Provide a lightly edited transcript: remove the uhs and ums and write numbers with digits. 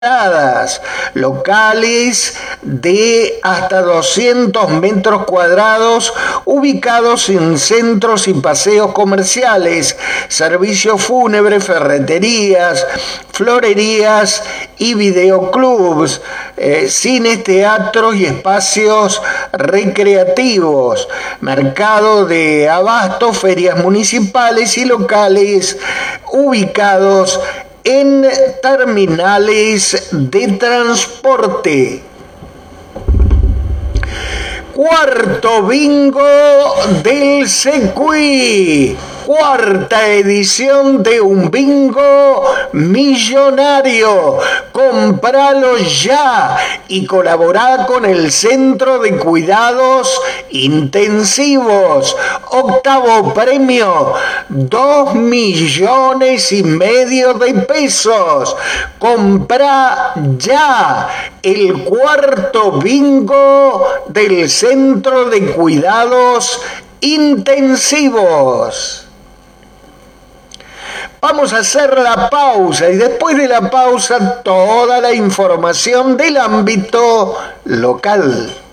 locales de hasta 200 metros cuadrados ubicados en centros y paseos comerciales, servicios fúnebres, ferreterías, florerías y videoclubs, cines, teatros y espacios recreativos, mercado de abasto, ferias municipales y locales ubicados en terminales de transporte. Cuarto bingo del Secuí. Cuarta edición de un bingo millonario. Compralo ya y colabora con el Centro de Cuidados Intensivos. Octavo premio, 2,5 millones de pesos. Compra ya el cuarto bingo del Centro de Cuidados Intensivos. Vamos a hacer la pausa y después de la pausa toda la información del ámbito local.